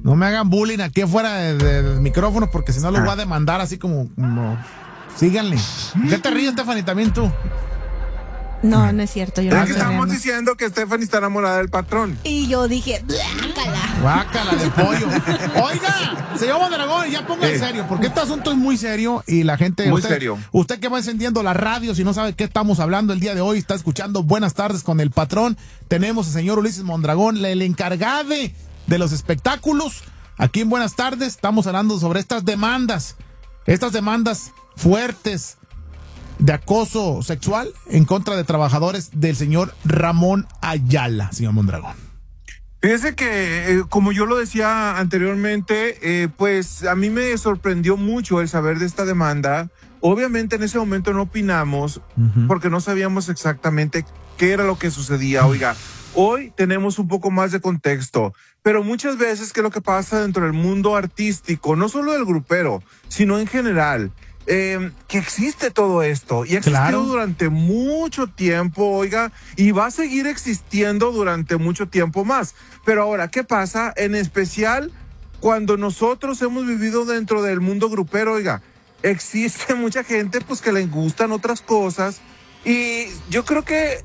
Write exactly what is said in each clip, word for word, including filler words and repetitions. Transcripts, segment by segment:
No me hagan bullying aquí afuera del de, de micrófono porque si no los voy a demandar así como... como... Síganle. ¿Qué te ríes, Stephanie? También tú. No, no es cierto. Yo es no que estamos diciendo que Stephanie está enamorada del patrón. Y yo dije, guácala. Guácala de pollo. Oiga, señor Mondragón, ya ponga en serio, porque este asunto es muy serio y la gente... Muy usted, serio. Usted que va encendiendo la radio, si no sabe qué estamos hablando el día de hoy, está escuchando Buenas Tardes con el Patrón. Tenemos al señor Ulises Mondragón, el encargado de los espectáculos. Aquí en Buenas Tardes estamos hablando sobre estas demandas. Estas demandas fuertes de acoso sexual en contra de trabajadores del señor Ramón Ayala, señor Mondragón. Fíjese que, eh, como yo lo decía anteriormente, eh, pues a mí me sorprendió mucho el saber de esta demanda. Obviamente en ese momento no opinamos, uh-huh. porque no sabíamos exactamente qué era lo que sucedía. Oiga, hoy tenemos un poco más de contexto, pero muchas veces qué es lo que pasa dentro del mundo artístico, no solo del grupero, sino en general. Eh, que existe todo esto y ha existido claro. durante mucho tiempo, oiga, y va a seguir existiendo durante mucho tiempo más. Pero ahora, ¿qué pasa? En especial cuando nosotros hemos vivido dentro del mundo grupero, oiga, existe mucha gente pues que le gustan otras cosas y yo creo que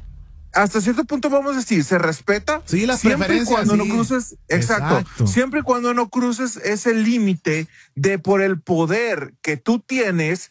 hasta cierto punto vamos a decir, se respeta. Sí, las siempre preferencias. Y cuando sí. no cruces, exacto, exacto. Siempre y cuando no cruces ese límite de por el poder que tú tienes,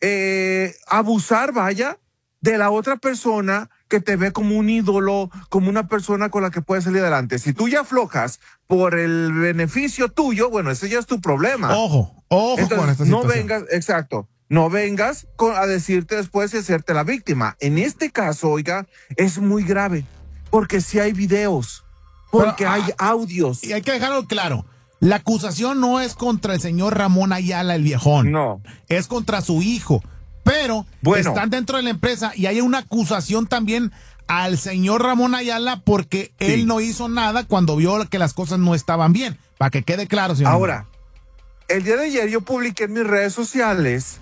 eh, abusar, vaya, de la otra persona que te ve como un ídolo, como una persona con la que puedes salir adelante. Si tú ya aflojas por el beneficio tuyo, bueno, ese ya es tu problema. Ojo, ojo. Entonces, con esta no situación. vengas, exacto. No vengas con, a decirte después y hacerte la víctima. En este caso, oiga, es muy grave, porque si hay videos, porque Pero, hay ah, audios. Y hay que dejarlo claro, la acusación no es contra el señor Ramón Ayala, el viejón. No. Es contra su hijo. Pero bueno. están dentro de la empresa y hay una acusación también al señor Ramón Ayala porque sí. él no hizo nada cuando vio que las cosas no estaban bien. Para que quede claro, señor. Ahora, el día de ayer yo publiqué en mis redes sociales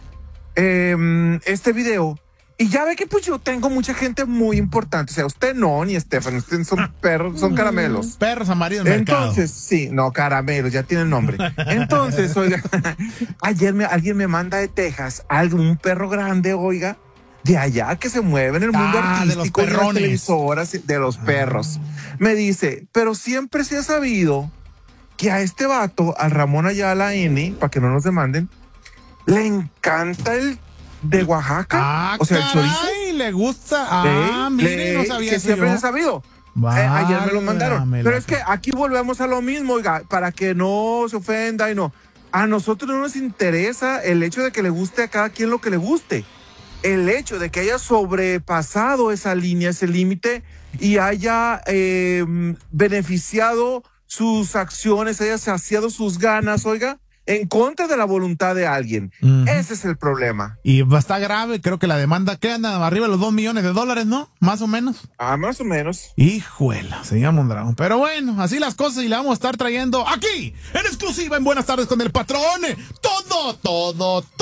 Eh, este video y ya ve que pues yo tengo mucha gente muy importante, o sea, usted no, ni Estefan, ustedes son perros, son caramelos. Perros amarillos del mercado. Entonces, sí, no, caramelos, ya tienen nombre. Entonces, oiga, ayer me, alguien me manda de Texas, algo, un perro grande, oiga, de allá que se mueve en el mundo ah, artístico, de los perrones. De las televisoras, de los perros. Ah. Me dice, pero siempre se ha sabido que a este vato, al Ramón Ayala N, para que no nos demanden, le encanta el de Oaxaca, ah, o sea, el chorizo. Ay, le gusta. Ah, le, mire, le, no sabía que eso siempre yo. se ha sabido. Vale, eh, ayer me lo mandaron. Pero la... es que aquí volvemos a lo mismo, oiga, para que no se ofenda y no. A nosotros no nos interesa el hecho de que le guste a cada quien lo que le guste. El hecho de que haya sobrepasado esa línea, ese límite y haya eh, beneficiado sus acciones, haya saciado sus ganas, oiga, en contra de la voluntad de alguien. Uh-huh. Ese es el problema. Y está grave, creo que la demanda que anda arriba de los dos millones de dólares, ¿no? Más o menos. Ah, más o menos. Hijuela, señor Mondragón. Pero bueno, así las cosas y la vamos a estar trayendo aquí, en exclusiva, en Buenas Tardes con el Patrón. Todo, todo, todo,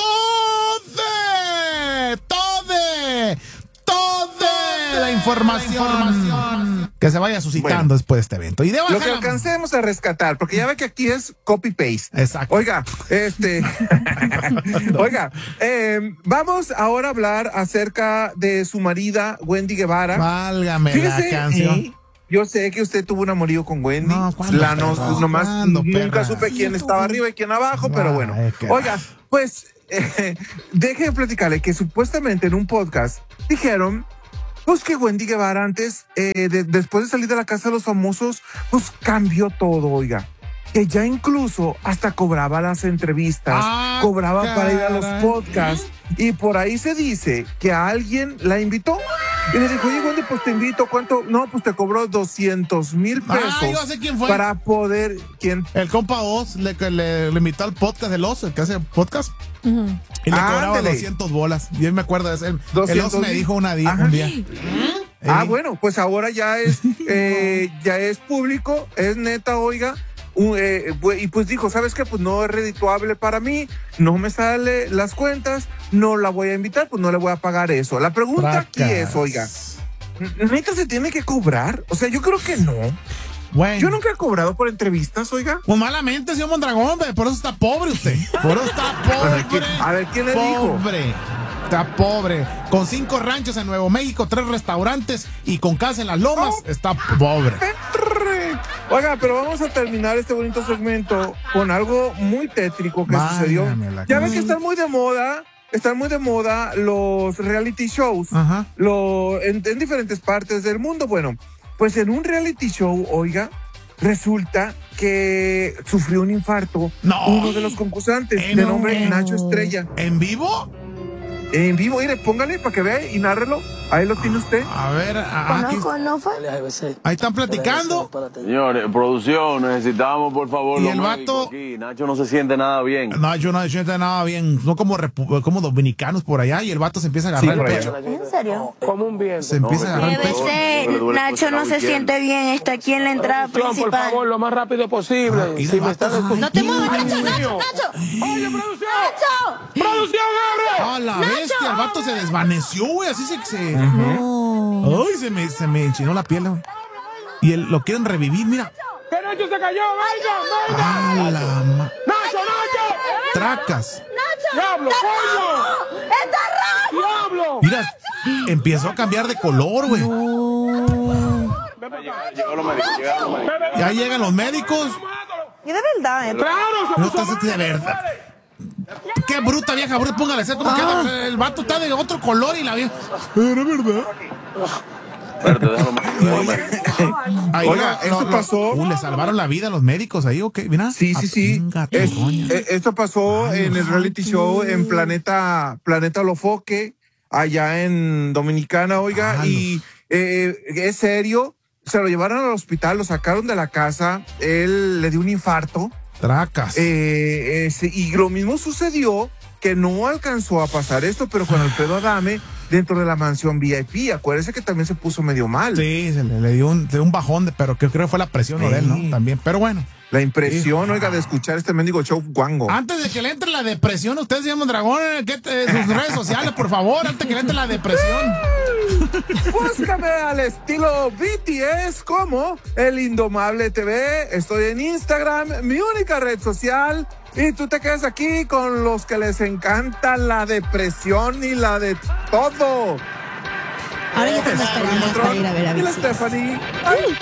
todo, toda la información, la información que se vaya suscitando bueno, después de este evento. Y de lo que alcancemos a rescatar, porque ya ve que aquí es copy-paste. Exacto. Oiga, este... Oiga, eh, vamos ahora a hablar acerca de su marida, Wendy Guevara. Válgame Fíjese, la canción. Eh, yo sé que usted tuvo un amorío con Wendy. No, la no, perra? nomás ¿Cuándo, nunca perra? supe quién sí, estaba arriba y quién abajo, ah, pero bueno. Es que... Oiga, pues... Eh, deje de platicarle que supuestamente en un podcast dijeron pues que Wendy Guevara antes, eh, de, después de salir de la casa de los famosos, pues cambió todo, oiga. Que ya incluso hasta cobraba las entrevistas, ah, cobraba caray. para ir a los podcasts. Y por ahí se dice que a alguien la invitó y le dijo, oye, Wendy, pues te invito, ¿cuánto? No, pues te cobró doscientos mil pesos. Ah, yo sé quién fue. Para poder, ¿quién? El compa Oz, le, le, le invitó al podcast del Oz, el que hace podcast. Uh-huh. Y le ah, cobraba ándale. doscientos bolas. Y él me acuerda de ese. El Oz me dijo una día, un día. Ah, eh. bueno, pues ahora ya es, eh, ya es público, es neta, oiga. Uh, eh, y pues dijo, ¿sabes qué? Pues no es redituable para mí, no me sale las cuentas, no la voy a invitar, pues no le voy a pagar eso. La pregunta Tracas. aquí es, oiga, ¿neta se tiene que cobrar? O sea, yo creo que no. Bueno. Yo nunca he cobrado por entrevistas, oiga. Pues malamente, señor Mondragón, por eso está pobre usted. Por eso está pobre. A ver, ¿quién, a ver, ¿quién le dijo? Pobre. Está pobre. Con cinco ranchos en Nuevo México, tres restaurantes y con casa en las lomas, oh, está pobre. Oiga, pero vamos a terminar este bonito segmento con algo muy tétrico que Válgame sucedió. la Ya cosa. ven que están muy de moda, están muy de moda los reality shows, Ajá. lo, en, en diferentes partes del mundo. Bueno, pues en un reality show, oiga, resulta que sufrió un infarto No. uno de los concursantes, Eh, de no. nombre Nacho Estrella. ¿En vivo? En vivo, mire, póngale para que vea y nárrelo. Ahí lo tiene usted. A ver, a- aquí, no fue. ahí están platicando. Señores, producción, necesitamos por favor Y los el médicos vato- aquí. Nacho no se siente nada bien. No, yo no se siente nada bien. No como, repu- como dominicanos por allá y el vato se empieza a agarrar Sí, por el allá. pecho. ¿En serio? Como un viento. Se empieza a agarrar el Debe pecho. ser. Nacho no se siente bien, está aquí en la entrada Producción, por principal. favor, lo más rápido posible. Ah, y si el me vato- están escuchando. No te muevas, Nacho, Dios Nacho, mío. Nacho. Oye, producción. ¡Nacho! ¡Producción, abre! ¡A la bestia! El vato se desvaneció, güey. Así se. se... No. Ay, se me, se me enchinó la piel, güey. Y él, lo quieren revivir, mira. ¡Que Nacho se cayó! ¡Venga, venga! ¡A la ma... ¡Nacho, Nacho! Tracas! ¡Diablo, coño! ¡Está rojo! ¡Diablo! Mira, empezó a cambiar de color, güey. Llegó los médicos, llegaron los médicos. Ya llegan los médicos. Y de verdad, ¿eh? ¡Claro, se No puso estás de mal, verdad. Qué bruta vieja, bruta. Póngale, ¿sabes cómo queda? El vato está de otro color y la vieja. Era verdad. Espérate, déjalo médicos, déjalo médicos. Ahí Oiga, lo- ¿esto lo- lo- pasó? Uh, le salvaron la vida a los médicos ahí, ¿o qué? Mira. Sí, sí, Ah, sí. pinga tu Es- doña. eh, esto pasó Ay, en el reality show en Planeta, Planeta Lofoque, allá en Dominicana, oiga, Ah, y eh, es serio. Se lo llevaron al hospital, lo sacaron de la casa, él le dio un infarto. Tracas. Eh, ese- y lo mismo sucedió que no alcanzó a pasar esto, pero con Alfredo Adame dentro de la mansión V I P. Acuérdese que también se puso medio mal. Sí, se le, le dio un, le dio un bajón, de, pero que creo que fue la presión Sí. de él, ¿no? También, pero bueno. La impresión, Hijo. oiga, de escuchar este mendigo show guango. Antes de que le entre la depresión, ustedes llaman Dragón, ¿qué te- sus redes sociales, por favor, antes de que le entre la depresión. Búscame al estilo B T S como El Indomable T V. Estoy en Instagram, mi única red social. Y tú te quedas aquí con los que les encanta la depresión y la de todo. Ahora ya tengo esperanzas para ir a ver a Y la Bichis. Stephanie. Ay.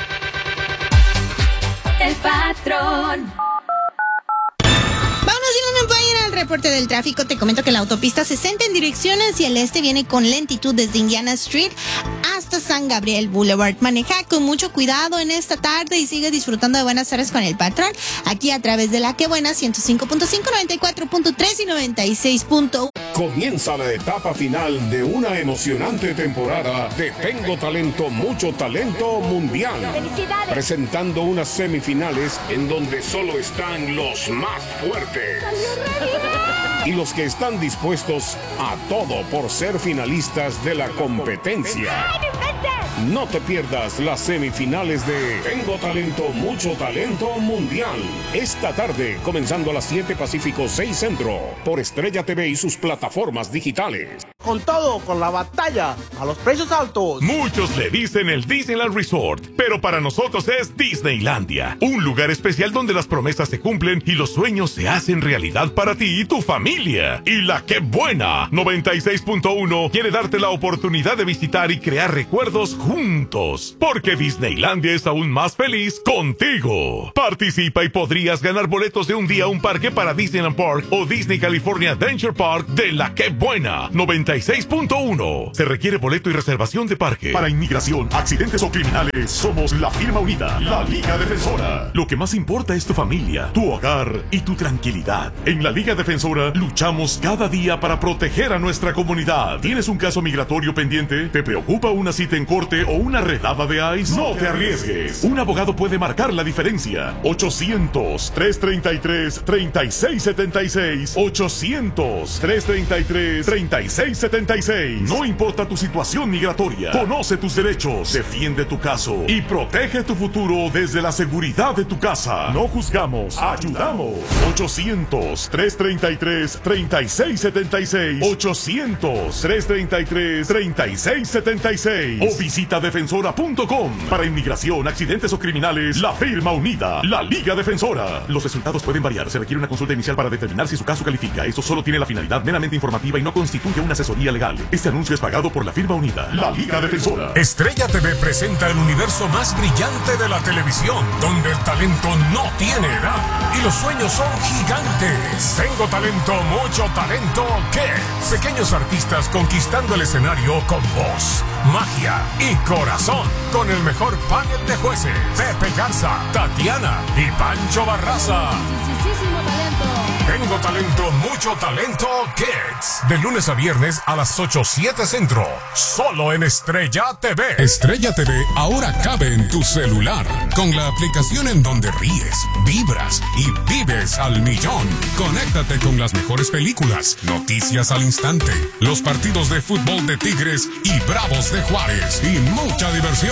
El patrón. Vámonos, Inland Empire, al reporte del tráfico. Te comento que la autopista sesenta en dirección hacia el este viene con lentitud desde Indiana Street hasta San Gabriel Boulevard. Maneja con mucho cuidado en esta tarde y sigue disfrutando de buenas tardes con el patrón. Aquí a través de la que buena ciento cinco punto cinco, noventa y cuatro punto tres y noventa y seis punto uno. Comienza la etapa final de una emocionante temporada de Tengo Talento, Mucho Talento Mundial. Presentando unas semifinales en donde solo están los más fuertes. Y los que están dispuestos a todo por ser finalistas de la competencia. No te pierdas las semifinales de Tengo Talento, Mucho Talento Mundial. Esta tarde, comenzando a las siete Pacífico, seis Centro, por Estrella T V y sus plataformas digitales. Con todo, con la batalla, a los precios altos. Muchos le dicen el Disneyland Resort, pero para nosotros es Disneylandia, un lugar especial donde las promesas se cumplen y los sueños se hacen realidad para ti y tu familia. Y la que buena, noventa y seis punto uno quiere darte la oportunidad de visitar y crear recuerdos juntos, porque Disneylandia es aún más feliz contigo. Participa y podrías ganar boletos de un día a un parque para Disneyland Park o Disney California Adventure Park de la que buena, noventa y seis punto uno. Se requiere boleto y reservación de parque. Para inmigración, accidentes o criminales, somos la firma unida, la Liga Defensora. Lo que más importa es tu familia, tu hogar y tu tranquilidad. En la Liga Defensora luchamos cada día para proteger a nuestra comunidad. ¿Tienes un caso migratorio pendiente? ¿Te preocupa una cita en corte o una redada de ICE? No te arriesgues. Un abogado puede marcar la diferencia. ochocientos, trescientos treinta y tres, treinta y seis setenta y seis. ochocientos, trescientos treinta y tres, treinta y seis setenta y seis. No importa tu situación migratoria, conoce tus derechos, defiende tu caso y protege tu futuro desde la seguridad de tu casa. No juzgamos, ayudamos. ochocientos, trescientos treinta y tres, treinta y seis setenta y seis. ochocientos, trescientos treinta y tres, treinta y seis setenta y seis. O visita defensora punto com. Para inmigración, accidentes o criminales, la firma unida, la Liga Defensora. Los resultados pueden variar. Se requiere una consulta inicial para determinar si su caso califica. Esto solo tiene la finalidad meramente informativa y no constituye una asesoría legal. Este anuncio es pagado por la firma unida, la Liga Defensora. Estrella T V presenta el universo más brillante de la televisión, donde el talento no tiene edad y los sueños son gigantes. Tengo talento, mucho talento, Kids. Pequeños artistas conquistando el escenario con voz, magia y corazón, con el mejor panel de jueces: Pepe Garza, Tatiana y Pancho Barraza. Tengo talento, mucho talento, Kids. De lunes a viernes a las ocho, siete Centro. Solo en Estrella T V. Estrella T V ahora cabe en tu celular. Con la aplicación en donde ríes, vibras y vives al millón. Conéctate con las mejores películas, noticias al instante, los partidos de fútbol de Tigres y Bravos de Juárez y mucha diversión.